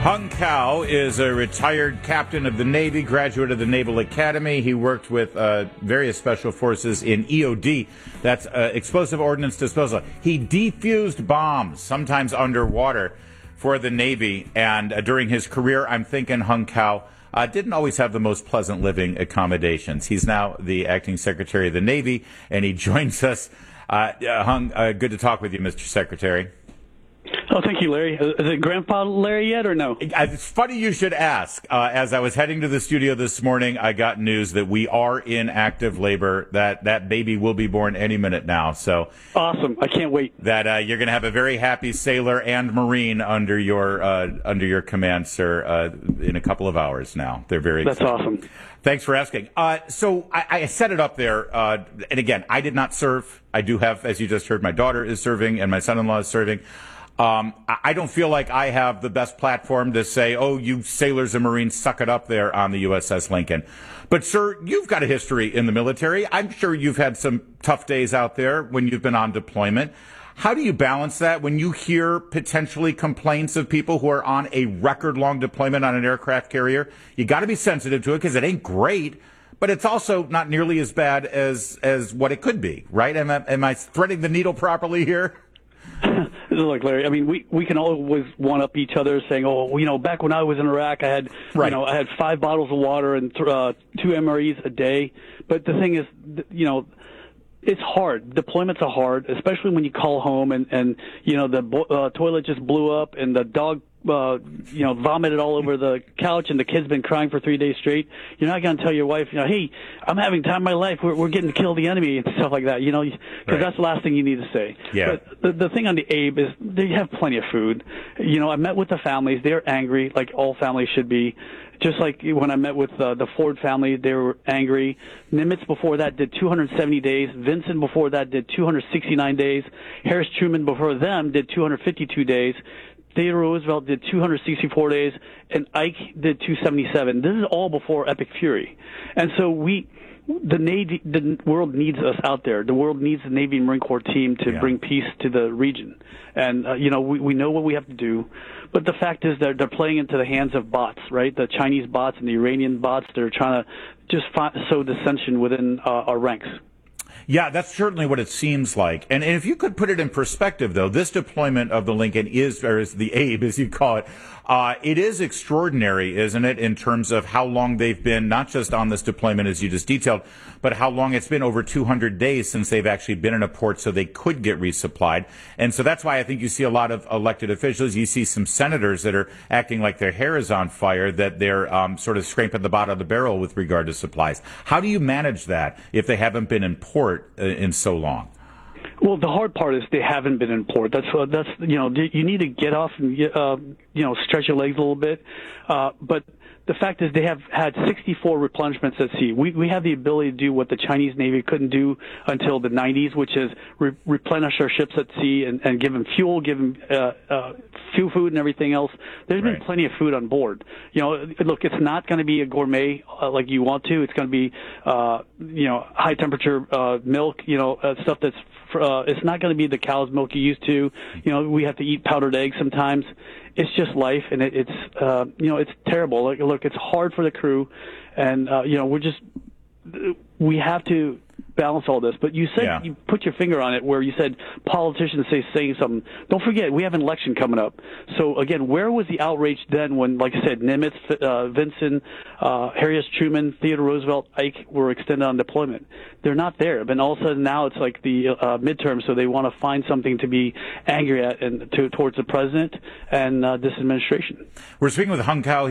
Hung Cao is a retired captain of the Navy, graduate of the Naval Academy. He worked with various special forces in EOD, that's explosive ordnance disposal. He defused bombs, sometimes underwater, for the Navy. And during his career, I'm thinking Hung Cao didn't always have the most pleasant living accommodations. He's now the acting Secretary of the Navy, and he joins us. Hung, good to talk with you, Mr. Secretary. Oh, thank you, Larry. Is it Grandpa Larry yet or no? It's funny you should ask. As I was heading to the studio this morning, I got news that we are in active labor, that baby will be born any minute now. So awesome. I can't wait. That you're going to have a very happy sailor and Marine under your command, sir, in a couple of hours now. They're very excited. That's awesome. Thanks for asking. So I set it up there, and again, I did not serve. I do have, as you just heard, my daughter is serving and my son-in-law is serving. I don't feel like I have the best platform to say, oh, you sailors and Marines, suck it up there on the USS Lincoln. But, sir, you've got a history in the military. I'm sure you've had some tough days out there when you've been on deployment. How do you balance that when you hear potentially complaints of people who are on a record-long deployment on an aircraft carrier? You got to be sensitive to it because it ain't great, but it's also not nearly as bad as what it could be, right? Am I threading the needle properly here? Look, Larry, I mean, we can always one-up each other saying, oh, back when I was in Iraq, I had, I had 5 bottles of water and 2 MREs a day. But the thing is, it's hard. Deployments are hard, especially when you call home and the toilet just blew up and the dog vomited all over the couch and the kid's been crying for 3 days straight. You're not going to tell your wife, hey, I'm having time of my life. We're getting to kill the enemy and stuff like that, because that's the last thing you need to say. Yeah. But the thing on the Abe is they have plenty of food. I met with the families. They're angry, like all families should be. Just like when I met with the Ford family, they were angry. Nimitz before that did 270 days. Vinson before that did 269 days. Harris Truman before them did 252 days. Theodore Roosevelt did 264 days, and Ike did 277. This is all before Epic Fury. And so the world needs us out there. The world needs the Navy and Marine Corps team to bring peace to the region. And, we know what we have to do. But the fact is that they're playing into the hands of bots, right? The Chinese bots and the Iranian bots. They're trying to just sow dissension within our ranks. Yeah, that's certainly what it seems like. And if you could put it in perspective, though, this deployment of the Lincoln is the Abe, as you call it, it is extraordinary, isn't it, in terms of how long they've been, not just on this deployment, as you just detailed, but how long it's been, over 200 days since they've actually been in a port so they could get resupplied. And so that's why I think you see a lot of elected officials. You see some senators that are acting like their hair is on fire, that they're sort of scraping the bottom of the barrel with regard to supplies. How do you manage that if they haven't been in port in so long? Well, the hard part is they haven't been in port. That's you need to get off and stretch your legs a little bit. But the fact is they have had 64 replenishments at sea. We have the ability to do what the Chinese Navy couldn't do until the 90s, which is replenish our ships at sea and give them fuel, give them fuel, food, and everything else. There's been plenty of food on board. Look, it's not going to be a gourmet like you want to. It's going to be high temperature milk, stuff that's it's not going to be the cow's milk you used to. We have to eat powdered eggs sometimes. It's just life, and it's terrible. Look, it's hard for the crew, and we have to balance all this. But you said you put your finger on it where you said politicians saying something. Don't forget, we have an election coming up. So again, where was the outrage then when, like I said, Nimitz, Vinson, Harry S. Truman, Theodore Roosevelt, Ike were extended on deployment? They're not there. But all of a sudden now it's like the midterm, so they want to find something to be angry at and towards the president and this administration. We're speaking with Hung Cao.